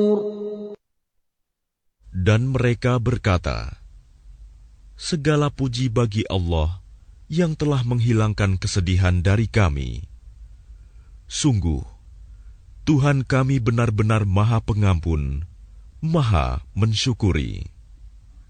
Dan mereka berkata, segala puji bagi Allah yang telah menghilangkan kesedihan dari kami. Sungguh, Tuhan kami benar-benar Maha Pengampun, Maha Mensyukuri.